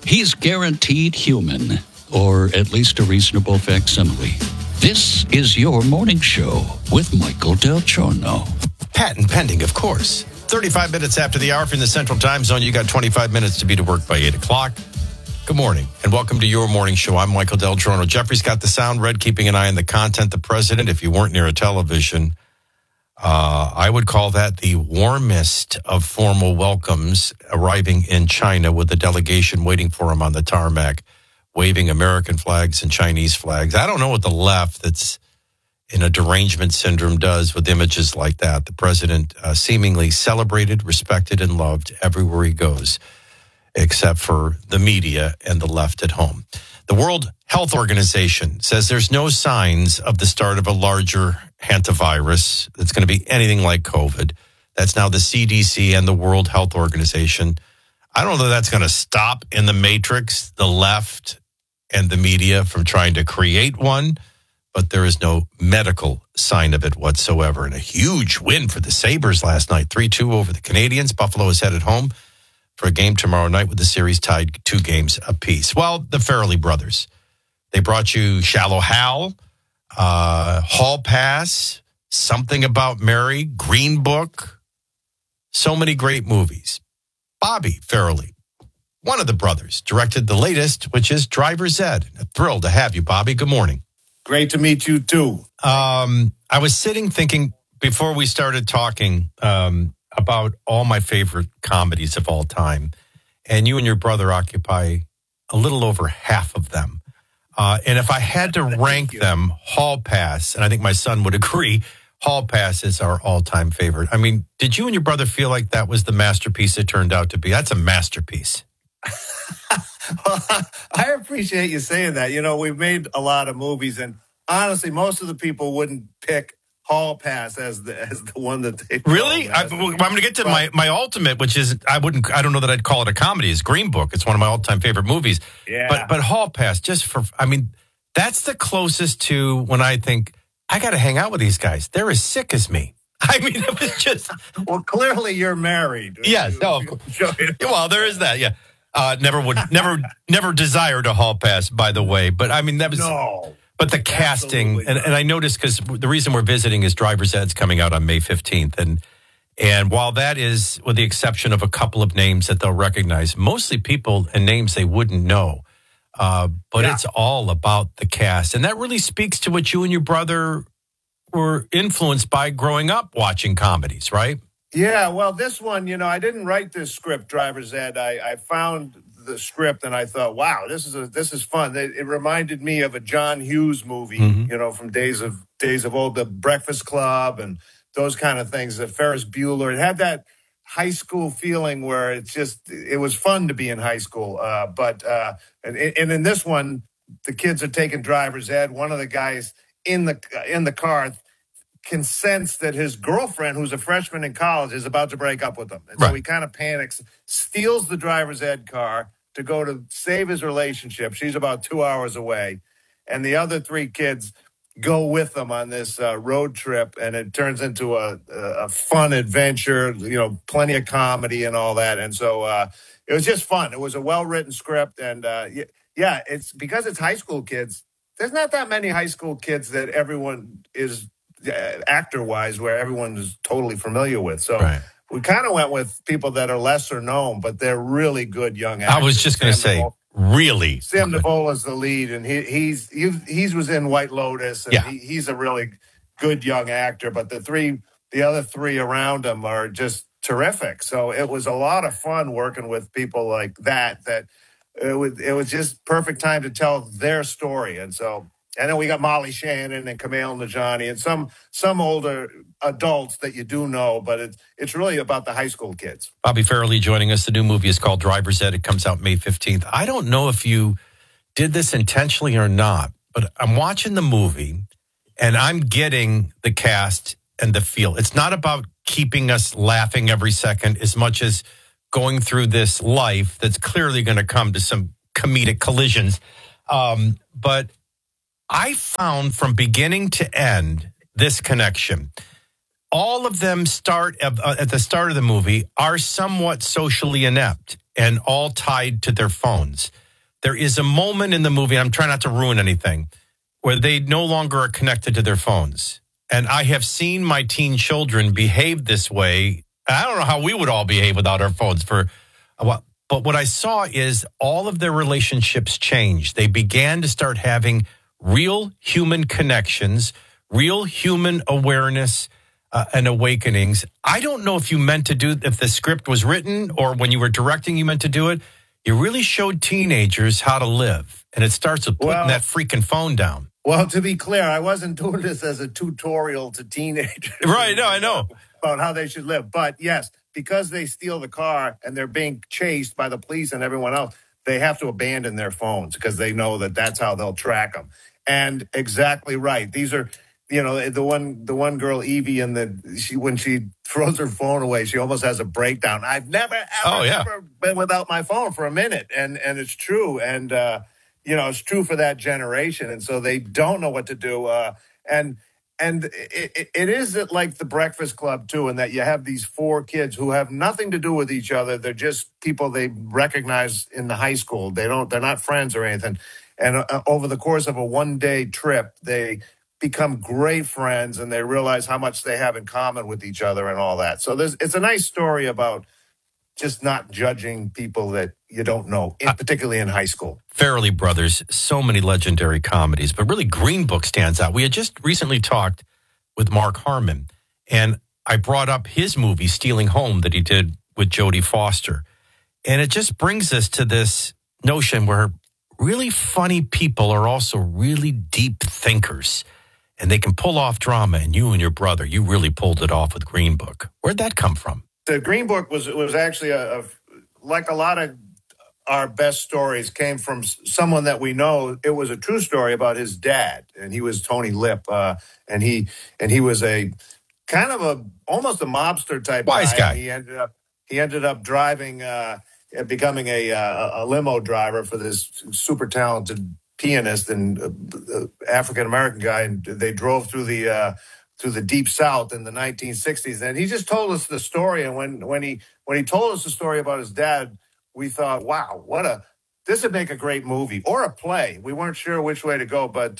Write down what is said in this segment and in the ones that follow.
He's guaranteed human, or at least a reasonable facsimile. This is your morning show with Michael Del Giorno. Patent pending, of course. 35 minutes after the hour from the Central Time Zone. You got 25 minutes to be to work by 8 o'clock. Good morning, and welcome to your morning show. I'm Michael Del Giorno. Jeffrey's got the sound, Red keeping an eye on the content. The president, if you weren't near a television, I would call that the warmest of formal welcomes, arriving in China with a delegation waiting for him on the tarmac, waving American flags and Chinese flags. I don't know what the left that's in a derangement syndrome does with images like that. The president seemingly celebrated, respected, and loved everywhere he goes, except for the media and the left at home. The World Health Organization says there's no signs of the start of a larger hantavirus that's going to be anything like COVID. That's now the CDC and the World Health Organization. I don't know that that's going to stop in the matrix, the left and the media from trying to create one, but there is no medical sign of it whatsoever. And a huge win for the Sabres last night, 3-2 over the Canadians. Buffalo is headed home for a game tomorrow night with the series tied 2 games apiece. Well, the Farrelly brothers, they brought you Shallow Hal, Hall Pass, Something About Mary, Green Book, so many great movies. Bobby Farrelly, one of the brothers, directed the latest, which is Driver's Ed. Thrilled to have you, Bobby. Good morning. Great to meet you, too. I was sitting thinking before we started talking about all my favorite comedies of all time, and you and your brother occupy a little over half of them. And if I had to rank them, Hall Pass, and I think my son would agree, Hall Pass is our all-time favorite. I mean, did you and your brother feel like that was the masterpiece it turned out to be? That's a masterpiece. Well, I appreciate you saying that. You know, we've made a lot of movies, and honestly, most of the people wouldn't pick Hall Pass as the one that they really. I'm going to get to my ultimate, which is I don't know that I'd call it a comedy. It's Green Book. It's one of my all-time favorite movies. Yeah. But Hall Pass, that's the closest to when I think I got to hang out with these guys. They're as sick as me. I mean, it was just. Well, clearly you're married. Yes. Well, there is that. Yeah. Never desired a Hall Pass, by the way. But I mean, that was no. But the casting, and I noticed because the reason we're visiting is Driver's Ed's coming out on May 15th, and while that is, with the exception of a couple of names that they'll recognize, mostly people and names they wouldn't know. But It's all about the cast, and that really speaks to what you and your brother were influenced by growing up watching comedies, right? Yeah, well, this one, I didn't write this script, Driver's Ed. I found the script and I thought, wow, this is fun. It reminded me of a John Hughes movie, from days of old, The Breakfast Club and those kind of things. The Ferris Bueller. It had that high school feeling where it was fun to be in high school. And in this one, the kids are taking Driver's Ed. One of the guys in the car can sense that his girlfriend, who's a freshman in college, is about to break up with him. And so he kind of panics, steals the Driver's Ed car to go to save his relationship. She's about 2 hours away. And the other 3 kids go with them on this road trip, and it turns into a fun adventure, plenty of comedy and all that. And so it was just fun. It was a well-written script. And, it's because it's high school kids. There's not that many high school kids that everyone is actor-wise where everyone is totally familiar with. So we kind of went with people that are lesser known, but they're really good young actors. I was just going to say, really. Sam Nivola's the lead, and he was in White Lotus, and he's a really good young actor, but the other 3 around him are just terrific. So it was a lot of fun working with people like that it was just perfect time to tell their story. And so And then we got Molly Shannon and Kumail Nanjiani and some older adults that you do know, but it's really about the high school kids. Bobby Farrelly joining us. The new movie is called Driver's Ed. It comes out May 15th. I don't know if you did this intentionally or not, but I'm watching the movie and I'm getting the cast and the feel. It's not about keeping us laughing every second as much as going through this life that's clearly going to come to some comedic collisions. But I found from beginning to end this connection. All of them start at the start of the movie are somewhat socially inept. and all tied to their phones. There is a moment in the movie, I'm trying not to ruin anything, where they no longer are connected to their phones. And I have seen my teen children behave this way. I don't know how we would all behave without our phones for a while. But what I saw is all of their relationships changed. They began to start having real human connections, real human awareness, and awakenings. I don't know if you meant to do, if the script was written or when you were directing, you meant to do it. You really showed teenagers how to live. And it starts with putting that freaking phone down. Well, to be clear, I wasn't doing this as a tutorial to teenagers. Right, no, I know. About how they should live. But yes, because they steal the car and they're being chased by the police and everyone else, they have to abandon their phones because they know that that's how they'll track them. And exactly right. These are, the one girl, Evie, when she throws her phone away, she almost has a breakdown. I've never, ever been without my phone for a minute. And it's true. And, it's true for that generation. And so they don't know what to do. And it is like the Breakfast Club, too, in that you have these four kids who have nothing to do with each other. They're just people they recognize in the high school. They're not friends or anything. And over the course of a one-day trip, they become great friends and they realize how much they have in common with each other and all that. So it's a nice story about just not judging people that you don't know, particularly in high school. Farrelly Brothers, so many legendary comedies, but really Green Book stands out. We had just recently talked with Mark Harmon, and I brought up his movie, Stealing Home, that he did with Jodie Foster. And it just brings us to this notion where really funny people are also really deep thinkers, and they can pull off drama. And you and your brother, you really pulled it off with Green Book. Where'd that come from? The Green Book was actually like a lot of our best stories came from someone that we know. It was a true story about his dad, and he was Tony Lip, and he was a kind of almost a mobster type wise guy. He ended up driving, becoming a limo driver for this super talented pianist and African American guy, and they drove through the Deep South in the 1960s. And he just told us the story. And when he told us the story about his dad, we thought, wow, this would make a great movie or a play. We weren't sure which way to go, but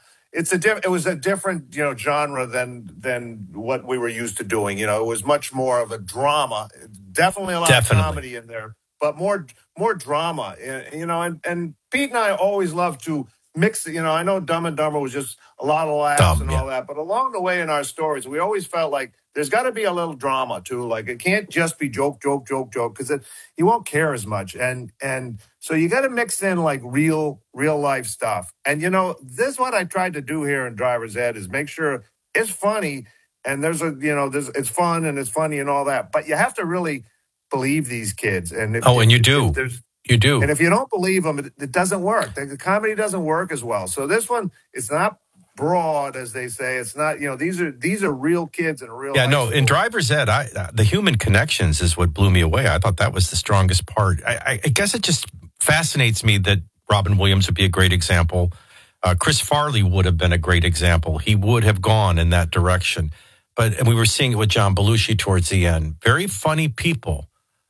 it was a different genre than what we were used to doing. It was much more of a drama. Definitely a lot of comedy in there, but more drama. And Pete and I always love to mix. I know Dumb and Dumber was just a lot of laughs and all that, but along the way in our stories, we always felt like there's got to be a little drama too. Like it can't just be joke, because you won't care as much. And so you got to mix in like real life stuff. And this is what I tried to do here in Driver's Ed is make sure it's funny and it's fun and it's funny and all that. But you have to really believe these kids. And you do. You do. And if you don't believe them, it doesn't work. The comedy doesn't work as well. So this one, it's not broad, as they say. It's not, these are real kids in real life. In Driver's Ed, the human connections is what blew me away. I thought that was the strongest part. I guess it just fascinates me that Robin Williams would be a great example. Chris Farley would have been a great example. He would have gone in that direction. And we were seeing it with John Belushi towards the end. Very funny people.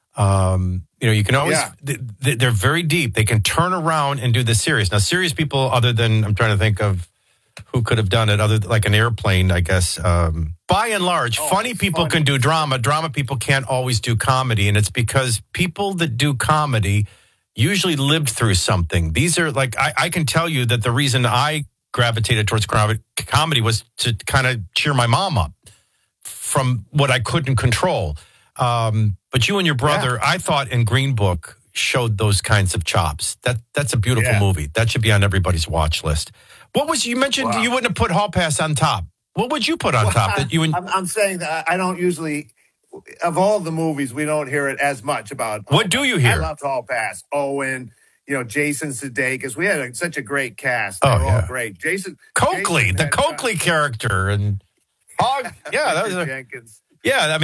You can always, they're very deep. They can turn around and do the serious. Now, serious people, other than, I'm trying to think of who could have done it, other than like an Airplane, I guess. By and large, funny people can do drama. Drama people can't always do comedy. And it's because people that do comedy usually lived through something. These are like, I can tell you that the reason I gravitated towards comedy was to kind of cheer my mom up from what I couldn't control. But you and your brother, I thought in Green Book showed those kinds of chops. That's a beautiful movie. That should be on everybody's watch list. You mentioned you wouldn't have put Hall Pass on top. What would you put on top? I'm saying that I don't usually, of all the movies, we don't hear it as much about. What do you hear? I loved Hall Pass. Owen, Jason Sudeikis. We had such a great cast. They were all great. Jason Coakley, the Coakley character, and Hog. Yeah, that was Jenkins. Yeah,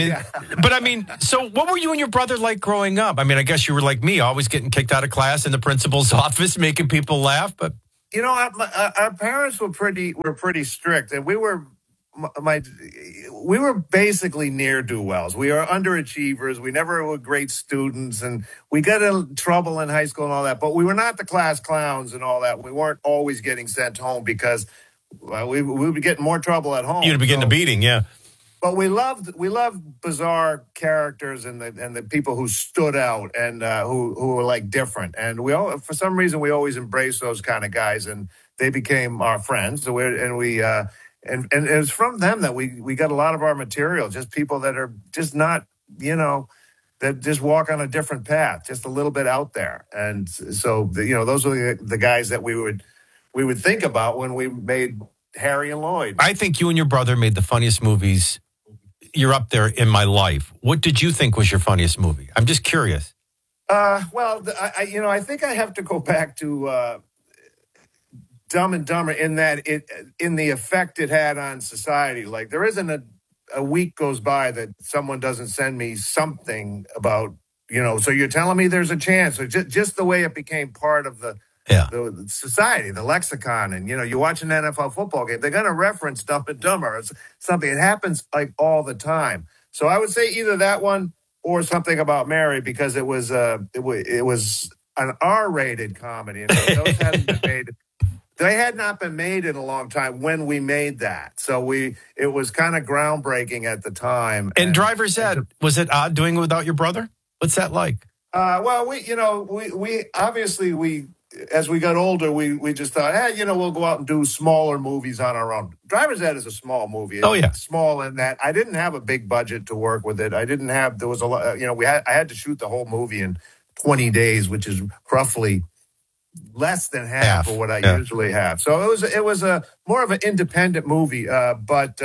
so what were you and your brother like growing up? I guess you were like me, always getting kicked out of class in the principal's office, making people laugh. But our parents were pretty strict, and we were we were basically ne'er-do-wells. We are underachievers. We never were great students, and we got in trouble in high school and all that. But we were not the class clowns and all that. We weren't always getting sent home because we would be getting more trouble at home. You'd be getting a beating, yeah. But we loved bizarre characters and the people who stood out and who were like different. And for some reason we always embraced those kind of guys, and they became our friends. So and it was from them that we got a lot of our material. Just people that are just not, that just walk on a different path, just a little bit out there. And so those are the guys that we would think about when we made Harry and Lloyd. I think you and your brother made the funniest movies. You're up there in my life. What did you think was your funniest movie? I'm just curious. Well, I think I have to go back to Dumb and Dumber in that in the effect it had on society. Like there isn't a week goes by that someone doesn't send me something about, so you're telling me there's a chance. So just the way it became part of the society, the lexicon, and you watch an NFL football game, they're going to reference Dumb and Dumber. It's something. It happens like all the time. So I would say either that one or Something About Mary, because it was an R-rated comedy, and those hadn't been made. They had not been made in a long time when we made that. So it was kind of groundbreaking at the time. And Driver's Ed, was it odd doing it without your brother? What's that like? Well, we obviously as we got older, we just thought, we'll go out and do smaller movies on our own. Driver's Ed is a small movie. Oh, yeah. Small in that I didn't have a big budget to work with it. There was a lot, I had to shoot the whole movie in 20 days, which is roughly less than half of what I usually have. So it was a more of an independent movie. But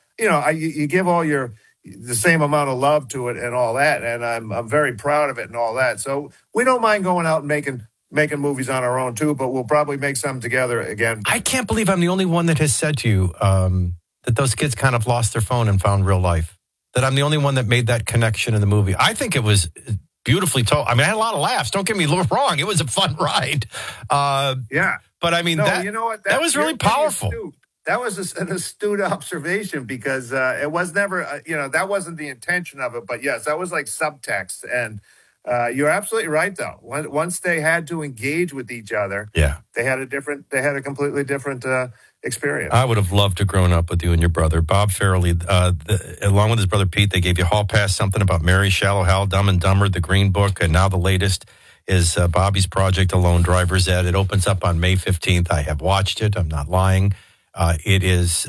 you give all the same amount of love to it and all that. And I'm very proud of it and all that. So we don't mind going out and making movies on our own too, but we'll probably make some together again. I can't believe I'm the only one that has said to you that those kids kind of lost their phone and found real life. That I'm the only one that made that connection in the movie. I think it was beautifully told. I mean, I had a lot of laughs. Don't get me wrong. It was a fun ride. Yeah. But I mean, that was really powerful. That was an astute observation because it was never, that wasn't the intention of it. But yes, that was like subtext. And you're absolutely right, though. Once they had to engage with each other, they had a completely different experience. I would have loved to have grown up with you and your brother, Bob Farrelly. Along with his brother Pete, they gave you Hall Pass, Something About Mary, Shallow Hal, Dumb and Dumber, The Green Book, and now the latest is Bobby's Project Alone, Driver's Ed. It opens up on May 15th. I have watched it. I'm not lying. It is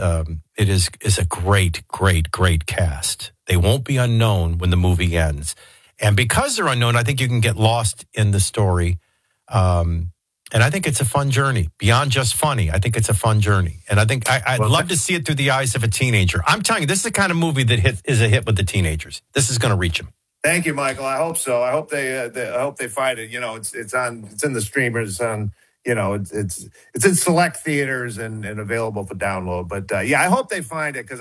a great, great, great cast. They won't be unknown when the movie ends. And because they're unknown, I think you can get lost in the story. And I think it's a fun journey. Beyond just funny, I think it's a fun journey. And I think I'd love to see it through the eyes of a teenager. I'm telling you, this is the kind of movie that is a hit with the teenagers. This is going to reach them. Thank you, Michael. I hope so. I hope they find it. It's in the streamers. It's in select theaters and available for download. But I hope they find it because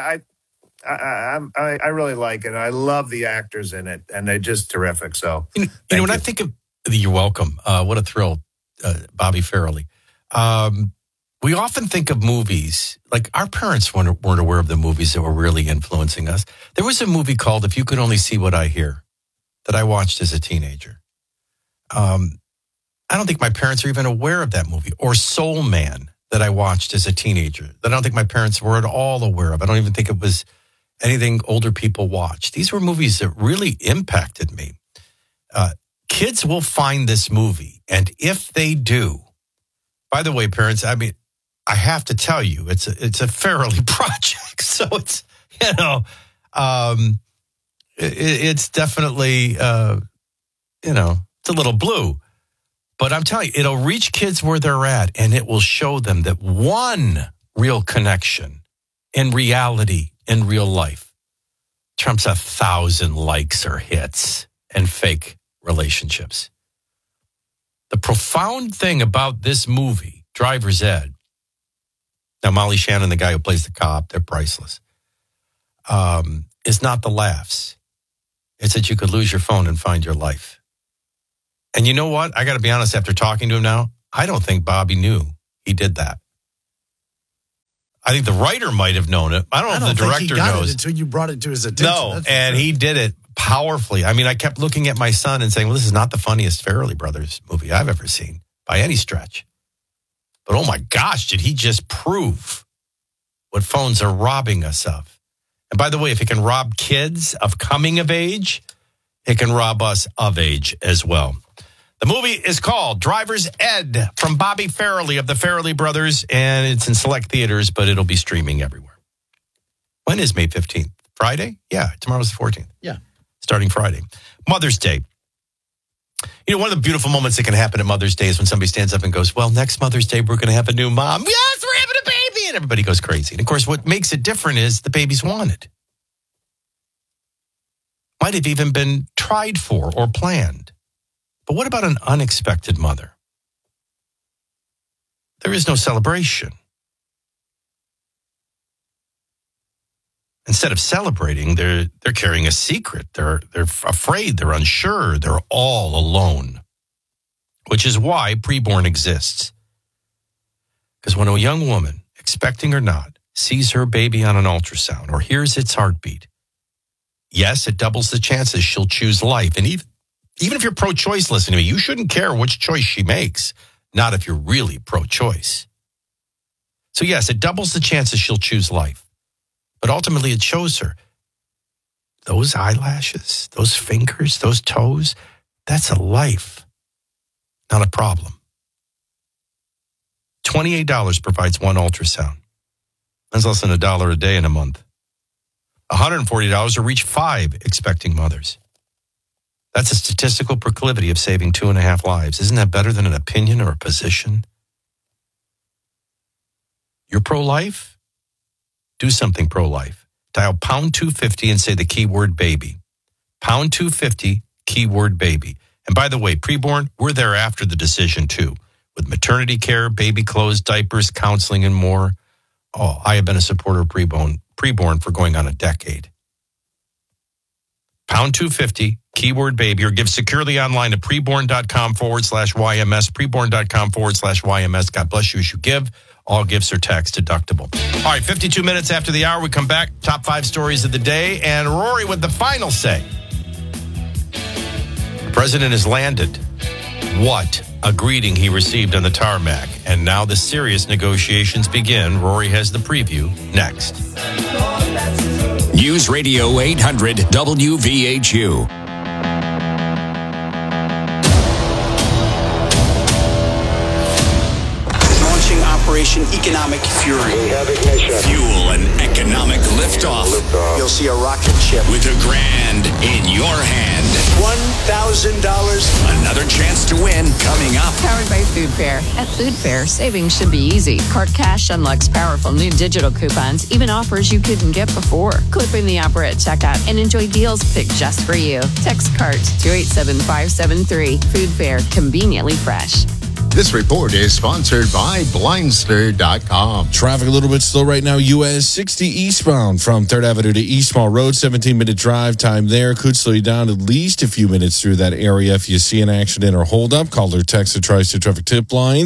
I really like it. I love the actors in it, and they're just terrific. So, when I think of you're welcome. What a thrill, Bobby Farrelly. We often think of movies like our parents weren't aware of the movies that were really influencing us. There was a movie called "If You Could Only See What I Hear" that I watched as a teenager. I don't think my parents are even aware of that movie. Or Soul Man that I watched as a teenager that I don't think my parents were at all aware of. I don't even think it was anything older people watch. These were movies that really impacted me. Kids will find this movie, and if they do, by the way, parents, I mean, I have to tell you, it's a Farrelly project, so it's it's definitely it's a little blue, but I'm telling you, it'll reach kids where they're at, and it will show them that one real connection in reality, in real life, trumps 1,000 likes or hits and fake relationships. The profound thing about this movie, Driver's Ed, now Molly Shannon, the guy who plays the cop, they're priceless, is not the laughs. It's that you could lose your phone and find your life. And you know what? I got to be honest, after talking to him now, I don't think Bobby knew he did that. I think the writer might have known it. I don't know if the director think he got knows. it until you brought it to his attention. No, and he did it powerfully. I mean, I kept looking at my son and saying, well, this is not the funniest Farrelly Brothers movie I've ever seen by any stretch. But oh my gosh, did he just prove what phones are robbing us of? And by the way, if it can rob kids of coming of age, it can rob us of age as well. The movie is called Driver's Ed from Bobby Farrelly of the Farrelly Brothers, and it's in select theaters, but it'll be streaming everywhere. When is May 15th? Friday? Yeah, tomorrow's the 14th. Yeah. Starting Friday. Mother's Day. You know, one of the beautiful moments that can happen at Mother's Day is when somebody stands up and goes, well, next Mother's Day, we're going to have a new mom. Yes, we're having a baby. And everybody goes crazy. And of course, what makes it different is the baby's wanted. Might have even been tried for or planned. But what about an unexpected mother? There is no celebration. Instead of celebrating, they're carrying a secret. They're afraid. They're unsure. They're all alone, which is why preborn exists. Because when a young woman, expecting or not, sees her baby on an ultrasound or hears its heartbeat, yes, it doubles the chances she'll choose life. And even if you're pro-choice, listen to me, you shouldn't care which choice she makes, not if you're really pro-choice. So yes, it doubles the chances she'll choose life. But ultimately, it shows her those eyelashes, those fingers, those toes, that's a life, not a problem. $28 provides one ultrasound. That's less than $1 a day in a month. $140 to reach 5 expecting mothers. That's a statistical proclivity of saving 2.5 lives. Isn't that better than an opinion or a position? You're pro-life? Do something pro-life. Dial pound 250 and say the keyword baby. Pound 250, keyword baby. And by the way, preborn, we're there after the decision too. With maternity care, baby clothes, diapers, counseling, and more. Oh, I have been a supporter of preborn for going on a decade. Pound 250, keyword baby, or give securely online at preborn.com/YMS, preborn.com/YMS. God bless you as you give. All gifts are tax deductible. All right, 52 minutes after the hour, we come back. Top 5 stories of the day. And Rory with the final say. The president has landed. What a greeting he received on the tarmac. And now the serious negotiations begin. Rory has the preview next. News Radio 800 WVHU. Operation Economic Fury. We have ignition. Fuel and economic liftoff. You'll see a rocket ship With $1,000 in your hand. $1,000. Another chance to win coming up. Powered by Food Fair. At Food Fair, savings should be easy. Cart Cash unlocks powerful new digital coupons, even offers you couldn't get before. Clip in the offer at checkout and enjoy deals picked just for you. Text CART to 87573. Food Fair, conveniently fresh. This report is sponsored by Blindster.com. Traffic a little bit slow right now. US 60 eastbound from 3rd Avenue to East Mall Road. 17-minute drive time there. Could slow you down at least a few minutes through that area. If you see an accident or hold up, call or text the Tri-State Traffic Tip Line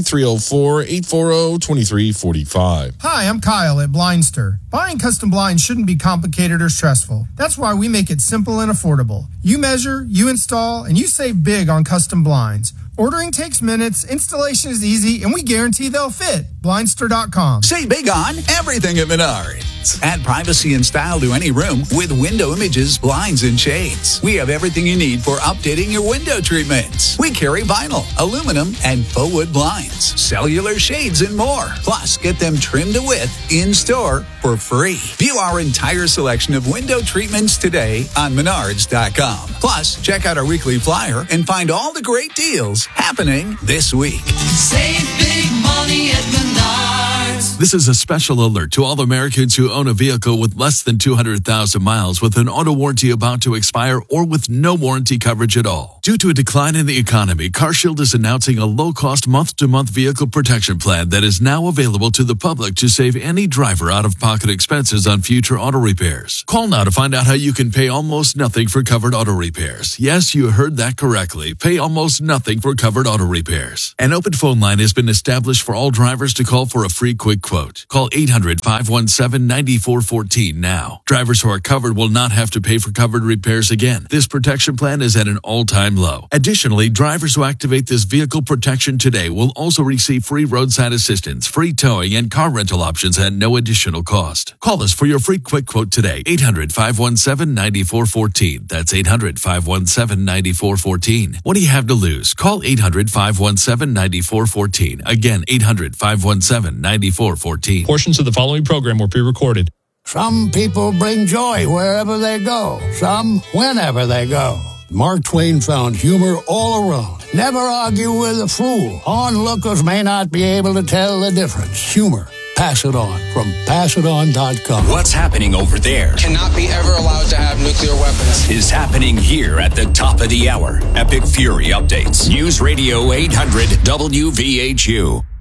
304-840-2345. Hi, I'm Kyle at Blindster. Buying custom blinds shouldn't be complicated or stressful. That's why we make it simple and affordable. You measure, you install, and you save big on custom blinds. Ordering takes minutes, installation is easy, and we guarantee they'll fit. Blindster.com. Save big on everything at Menards. Add privacy and style to any room with window images, blinds, and shades. We have everything you need for updating your window treatments. We carry vinyl, aluminum, and faux wood blinds, cellular shades, and more. Plus, get them trimmed to width in-store for free. View our entire selection of window treatments today on Menards.com. Plus, check out our weekly flyer and find all the great deals happening this week. Save big money at Menards. This is a special alert to all Americans who own a vehicle with less than 200,000 miles with an auto warranty about to expire or with no warranty coverage at all. Due to a decline in the economy, CarShield is announcing a low-cost month-to-month vehicle protection plan that is now available to the public to save any driver out-of-pocket expenses on future auto repairs. Call now to find out how you can pay almost nothing for covered auto repairs. Yes, you heard that correctly. Pay almost nothing for covered auto repairs. An open phone line has been established for all drivers to call for a free quick quote. Call 800-517-9414 now. Drivers who are covered will not have to pay for covered repairs again. This protection plan is at an all-time low. Additionally, drivers who activate this vehicle protection today will also receive free roadside assistance, free towing, and car rental options at no additional cost. Call us for your free quick quote today. 800-517-9414. That's 800-517-9414. What do you have to lose? Call 800-517-9414. Again, 800-517-9414. Portions of the following program were pre-recorded. Some people bring joy wherever they go. Some whenever they go. Mark Twain found humor all around. Never argue with a fool. Onlookers may not be able to tell the difference. Humor. Pass It On from PassItOn.com. What's happening over there cannot be ever allowed to have nuclear weapons. Is happening here at the top of the hour. Epic Fury updates. News Radio 800 WVHU.